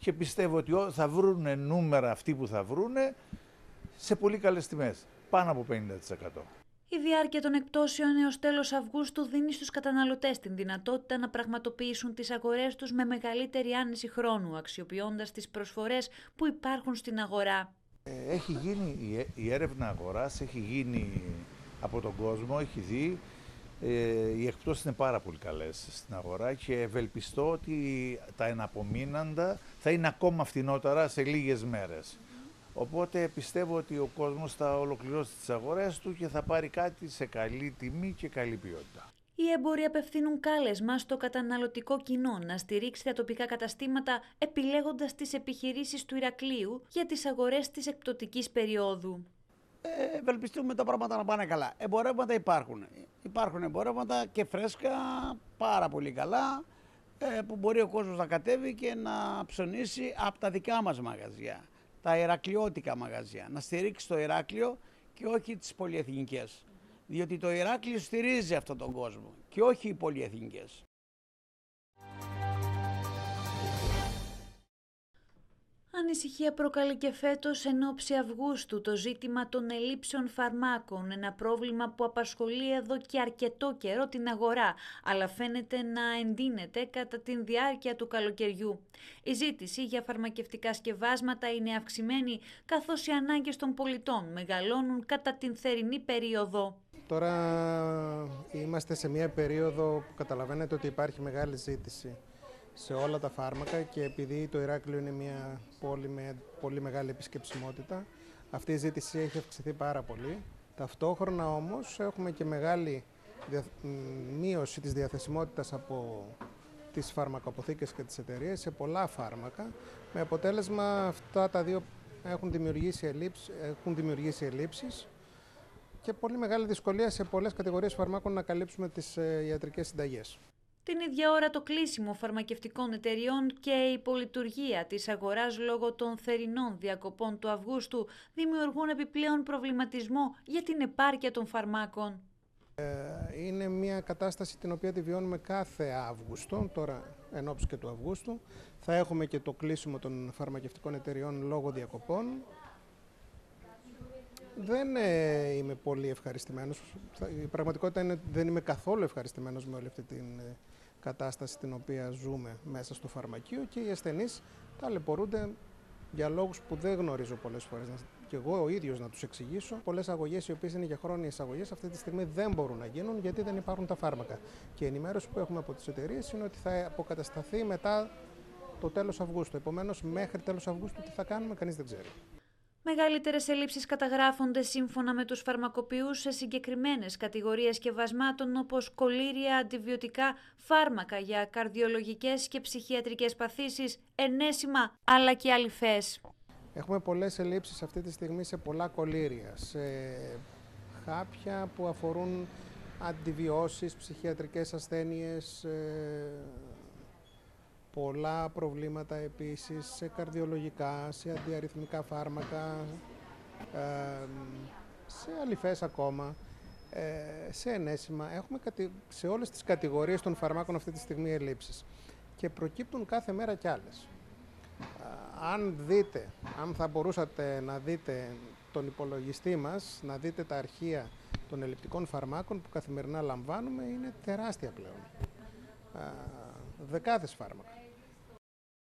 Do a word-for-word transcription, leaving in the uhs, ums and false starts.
και πιστεύω ότι θα βρούνε νούμερα αυτοί που θα βρούνε σε πολύ καλές τιμές, πάνω από πενήντα τοις εκατό. Η διάρκεια των εκπτώσεων έως τέλος Αυγούστου δίνει στους καταναλωτές την δυνατότητα να πραγματοποιήσουν τις αγορές τους με μεγαλύτερη άνεση χρόνου, αξιοποιώντας τις προσφορές που υπάρχουν στην αγορά. Έχει γίνει η έρευνα αγοράς, έχει γίνει από τον κόσμο, έχει δει. Οι εκπτώσεις είναι πάρα πολύ καλές στην αγορά και ευελπιστώ ότι τα εναπομείναντα θα είναι ακόμα φθηνότερα σε λίγες μέρες. Οπότε πιστεύω ότι ο κόσμος θα ολοκληρώσει τις αγορές του και θα πάρει κάτι σε καλή τιμή και καλή ποιότητα. Οι έμποροι απευθύνουν κάλεσμα στο καταναλωτικό κοινό να στηρίξει τα τοπικά καταστήματα επιλέγοντας τις επιχειρήσεις του Ηρακλείου για τις αγορές της εκπτωτικής περίοδου. Ε, ευελπιστούμε τα πράγματα να πάνε καλά. Εμπορεύματα υπάρχουν. Υπάρχουν εμπορεύματα και φρέσκα πάρα πολύ καλά, ε, που μπορεί ο κόσμος να κατέβει και να ψωνίσει από τα δικά μας μαγαζιά, τα ηρακλειώτικα μαγαζιά. Να στηρίξει το Ηράκλειο και όχι τις πολυεθνικές. Διότι το Ηράκλειο στηρίζει αυτόν τον κόσμο και όχι οι πολυεθνικές. Ανησυχία προκαλεί και φέτος εν ώψη Αυγούστου το ζήτημα των ελλείψεων φαρμάκων, ένα πρόβλημα που απασχολεί εδώ και αρκετό καιρό την αγορά, αλλά φαίνεται να εντείνεται κατά την διάρκεια του καλοκαιριού. Η ζήτηση για φαρμακευτικά σκευάσματα είναι αυξημένη, καθώς οι ανάγκες των πολιτών μεγαλώνουν κατά την θερινή περίοδο. Τώρα είμαστε σε μια περίοδο που καταλαβαίνετε ότι υπάρχει μεγάλη ζήτηση σε όλα τα φάρμακα και επειδή το Ηράκλειο είναι μια πόλη με πολύ μεγάλη επισκεψιμότητα, αυτή η ζήτηση έχει αυξηθεί πάρα πολύ. Ταυτόχρονα όμως έχουμε και μεγάλη μείωση της διαθεσιμότητας από τις φαρμακοποθήκες και τις εταιρείες σε πολλά φάρμακα, με αποτέλεσμα αυτά τα δύο έχουν δημιουργήσει ελλείψεις, έχουν δημιουργήσει ελλείψεις και πολύ μεγάλη δυσκολία σε πολλές κατηγορίες φαρμάκων να καλύψουμε τις ιατρικές συνταγές. Την ίδια ώρα το κλείσιμο φαρμακευτικών εταιριών και η υπολειτουργία της αγοράς λόγω των θερινών διακοπών του Αυγούστου δημιουργούν επιπλέον προβληματισμό για την επάρκεια των φαρμάκων. Είναι μια κατάσταση την οποία τη βιώνουμε κάθε Αύγουστο, τώρα εν ώψη και του Αυγούστου. Θα έχουμε και το κλείσιμο των φαρμακευτικών εταιριών λόγω διακοπών. Δεν ε, είμαι πολύ ευχαριστημένος. Η πραγματικότητα είναι ότι δεν είμαι καθόλου ευχαριστημένος με όλη αυτή την ε, κατάσταση την οποία ζούμε μέσα στο φαρμακείο και οι ασθενείς ταλαιπωρούνται για λόγους που δεν γνωρίζω πολλές φορές και εγώ ο ίδιος να τους εξηγήσω. Πολλές αγωγές οι οποίες είναι για χρόνιες αγωγές αυτή τη στιγμή δεν μπορούν να γίνουν γιατί δεν υπάρχουν τα φάρμακα. Και η ενημέρωση που έχουμε από τις εταιρείες είναι ότι θα αποκατασταθεί μετά το τέλος Αυγούστου. Επομένως, μέχρι τέλος Αυγούστου τι θα κάνουμε, κανείς δεν ξέρει. Μεγαλύτερες ελλείψεις καταγράφονται σύμφωνα με τους φαρμακοποιούς σε συγκεκριμένες κατηγορίες σκευασμάτων όπως κολλήρια, αντιβιωτικά, φάρμακα για καρδιολογικές και ψυχιατρικές παθήσεις, ενέσιμα αλλά και αλυφές. Έχουμε πολλές ελλείψεις αυτή τη στιγμή σε πολλά κολλήρια, σε χάπια που αφορούν αντιβιώσεις, ψυχιατρικές ασθένειες, πολλά προβλήματα επίσης σε καρδιολογικά, σε αντιαρρυθμικά φάρμακα, σε αλυφές ακόμα, σε ενέσιμα. Έχουμε σε όλες τις κατηγορίες των φαρμάκων αυτή τη στιγμή ελλείψεις και προκύπτουν κάθε μέρα κι άλλες. Αν δείτε, αν θα μπορούσατε να δείτε τον υπολογιστή μας, να δείτε τα αρχεία των ελλειπτικών φαρμάκων που καθημερινά λαμβάνουμε, είναι τεράστια πλέον. Δεκάδες φάρμακα.